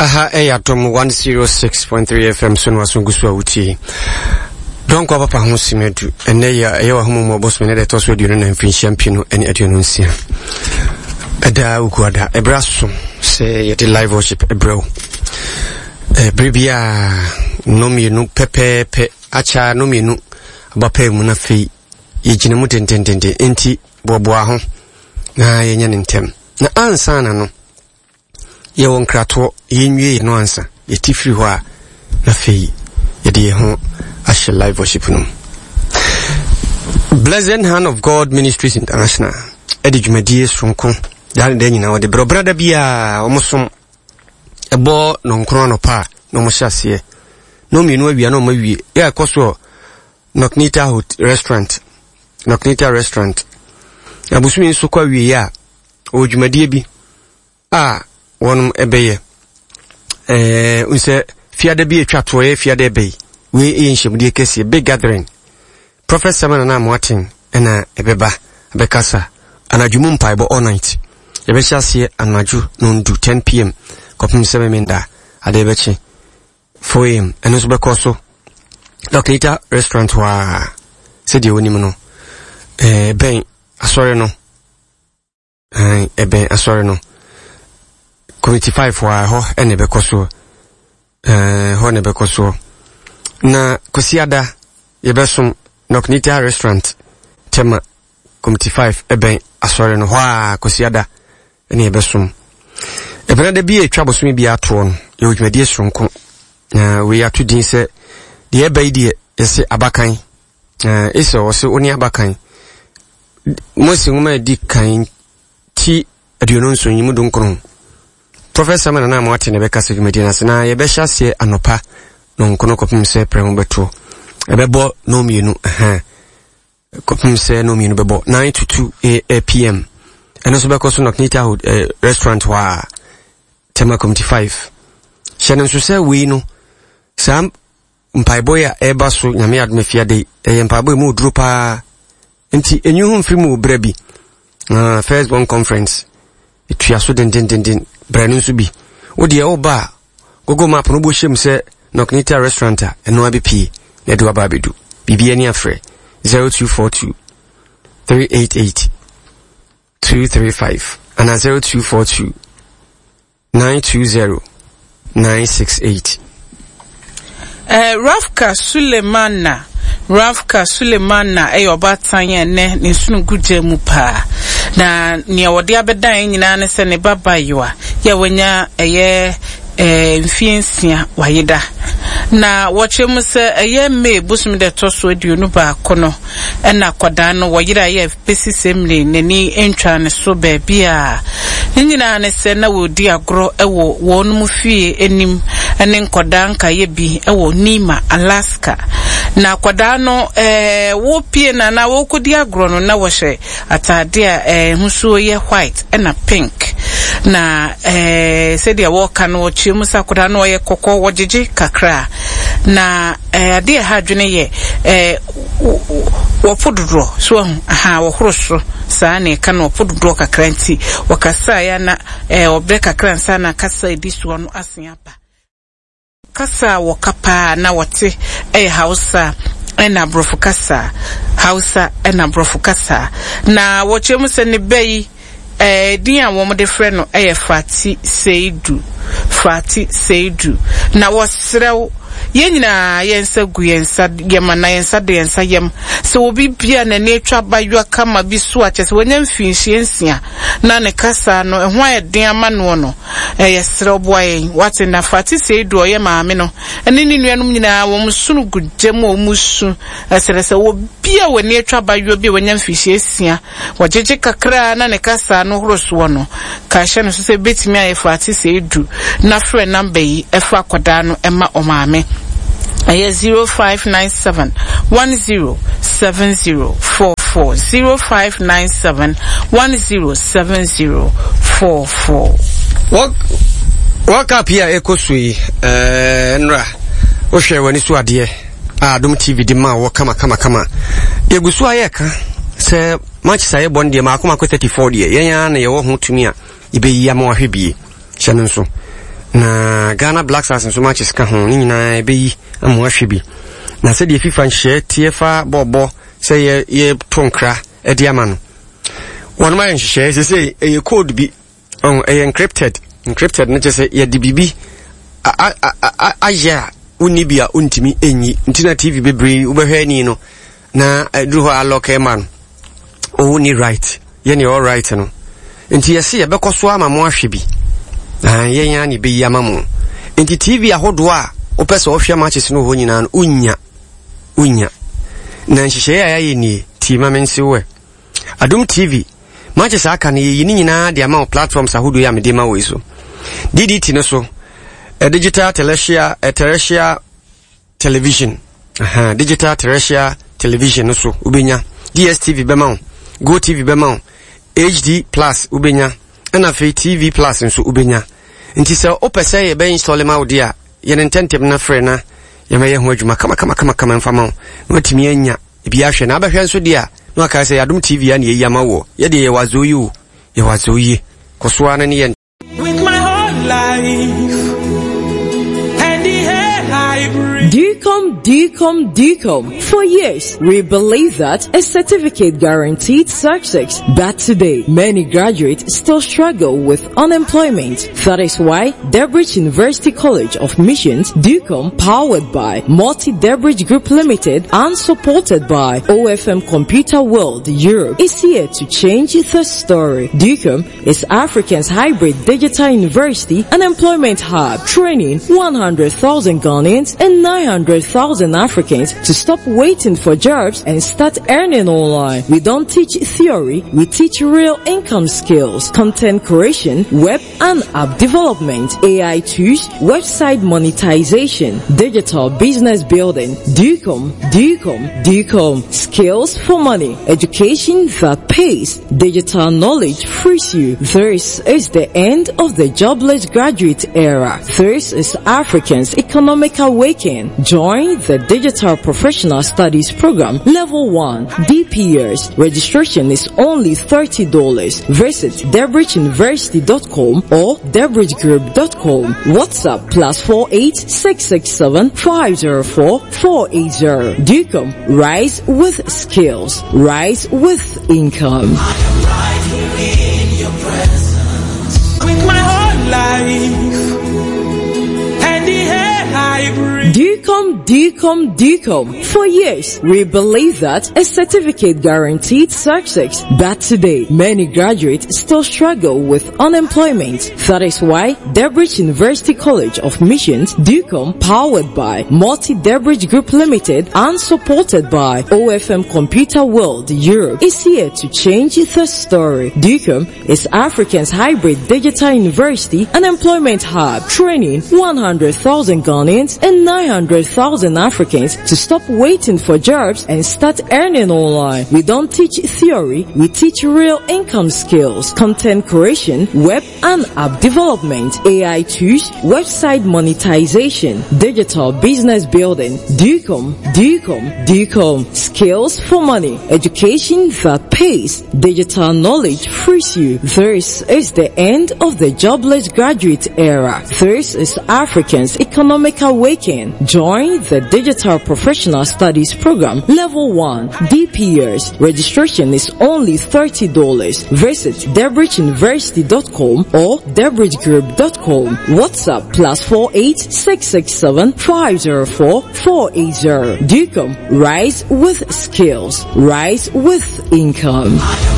Aha, Atom 106.3 FM Sunwa Sunguswa Uti. Don't go up a home cemetery, and they are a home boss when they toss with you and fin champion any at your nuncia. Ada Uguada, a brasso, say at the live worship, a bro. Bribia, no me no pepe, acha no me no, abape munafi, yijinamutin tente, enti, boboaho, na yenyan intem. Na ansana no. Ye won krato yenwie no ansa ye tifri ho a na fei ye de ho ashe live worship no. Blessed Hand of God Ministries International edijumadi sonko dan de nyina wo de brother bia omosom ebo no nkro no pa no mo hyase no mi no awia no ma wie ya koso Noknita restaurant abusumi so kwa wie ya odwumadi bi wonum ebeye unse fiade bi etwatoye fiade ebey we yenhyemde kese big gathering Prophet Samuel na Martin na ebeba abekasa anadwum mpaibo all night yebehyasie anaju no ndu 10 pm kopim 7 minda adebeche 4 am eno so bekoso Noknita restaurant wa sedi onim no ben asore no ben asore no Committee 5 wa ho ene bekoso ho ne bekoso na kosiada yebesom Noknita restaurant tema Committee 5 eben asore no ho kosiada ene yebesom ebrande bi etwa bosumi bi ato no ye odwumadi sonko we atudin se de ebai de ese abakan ese wo se oni abakan mosi ngoma di kan ti aduono nso nyimu donkron Professor Manana Martin Ebeka Segmedina na ye be hyase anopa no nkono kopim se premu beto ebebo no mienu kopim se no mienu bebo 9 to 2 pm eno so bekoso Noknita restaurant wa tema Committee 5 shenen so se we no sam mpaiboya eba so nyame adme fiade mpaiboy mu dropa enti enyu mfiri mu brabi first one conference etua so den branu so bi wo de oba gogo map no bo hjem se Noknita restaurant eno abepi na do aba bedu bibia ni afre 0242 388 235 and 0242 920 968 Rafka Sulemana eyobatan ne nsunu guje mu pa na ne wode abedan nyina ne se ne baba yiwa ya wanya eye mfiensia wayeda na woche mu se eye me busum de toso aduonu ba kono na kwadan no woyira ye pesi semle nani entwa ne so ba bia nyina ne se na wodi agro ewo wonum fie enim ene nkwadan ka ye bi ewo Nima Alaska na kwadan no wo pie na wo kodi agro no na wo hye atade a husuo ye white na pink na said ya woka no chimu sakoda no ye kokko wojiji kakra na ade ha dwene ye wo pododro so wo horoso saa ne ka no pododro kakra nti wakasa ya na obre kakra nsa na kasa ediso no asiapa kasa wakapa na wote Hausa ena brofukasa Hausa ena brofukasa na wochemu se ne bei dia wo mo de frɛ no Fati Seidu na wosrew yenyina yensa gu yensa yema na yensa de yensa yem se obi bia na ne atwa baywa kama bi so akyese wonya mfinhyensia na ne kasa no ehwo ayeden ama no no yesrew boayen wate na Fati Seidu oye maame no ene ni nuanom nyina wo msunu gudem wo musu aserese wo bia woni atwa baywa bi wonya mfinhyensia wogege kakra na ne kasa no horoso no ka hye no so se betimi aye Fati Seidu na frɛ number yi efa koda no ema omaame 0597 107044 0597 107044 Waka pia ekosui nra wo hwe wani so ade Adom TV di ma wo kama yegusu ayeka se Manchester ye bonde ma akoma ko 34 de yenya na ye wo ho tumi a ibe yi ama wahwe bie hyɛ no nso na Ghana Black Stars nso matches ka ho ni nyina ebeyi amwahwe bi na se de FIFA nhye tiefa bobo se ye tonkra edi ama no wonu ma nhye se ye code bi on encrypted ne se ye de bibi aya unibia untimi enyi ntina TV bebre ubehwe ni no na duho aloke man o ni right ye ni all right no nti yesi ye bekoso ama mo ahwe bi yenya ni be yama mo nti TV ahodo a opese ohwe matches no ho nyina no unya na nhihye ya ye ni tima mensi we Adum TV matches aka na yi nyina de ama platforms ahodo ya mede ma we so DDT no so digital terrestrial television digital terrestrial television no so ubenya DSTV bema Go TV bema HD Plus ubenya na fe TV Plus nso ubenya nti se opese ye be install ma wo dia ye ntentem na frɛ na ye ma ye ho adwuma kama mfama no timi anya bi ahwɛ na abahwɛ nso dia no aka se Adum TV ya na ye yama wo ye de ye wazoyi kosoa na ne ye with my whole life. DCOM. For years, we believe that a certificate guaranteed success. But today, many graduates still struggle with unemployment. That is why Debridge University College of Missions, DCOM, powered by Multi-Debridge Group Limited and supported by OFM Computer World Europe, is here to change the story. DCOM is Africa's hybrid digital university and employment hub, training 100,000 Ghanaians and 900,000 Africans to stop waiting for jobs and start earning online. We don't teach theory, we teach real income skills, content creation, web and app development, AI tools, website monetization, digital business building. DCOM. Skills for money, education that pays, digital knowledge frees you. This is the end of the jobless graduate era. This is Africans' economic awakening. Join the Digital Professional Studies Program Level 1 DPS. Registration is only $30. Visit DebridgeUniversity.com or DebridgeGroup.com. WhatsApp +48 667 504 480. DCOM. Rise with skills. Rise with income. I am right here in your presence with my whole life. DCOM. For years, we believe that a certificate guaranteed success. But today, many graduates still struggle with unemployment. That is why Debridge University College of Missions, DCOM, powered by Multi-Debridge Group Limited and supported by OFM Computer World Europe, is here to change the story. DCOM is Africa's hybrid digital university and employment hub, training 100,000 Ghanaians and 900,000 Africans to stop waiting for jobs and start earning online. We don't teach theory, we teach real income skills, content creation, web and app development, AI tools, website monetization, digital business building. DCOM. Skills for money, education that pays, digital knowledge frees you. This is the end of the jobless graduate era. This is Africans' economic awakening. Join the Digital Professional Studies Program Level 1 DPS. Registration is only $30. Visit DebridgeUniversity.com or DebridgeGroup.com. WhatsApp +48 667 504 480. DCOM. Rise with skills. Rise with income.